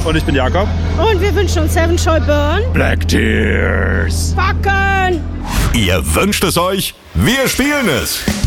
Und ich bin Jakob. Und wir wünschen uns Seven Shall Burn. Black Tears. Fucken! Ihr wünscht es euch, wir spielen es.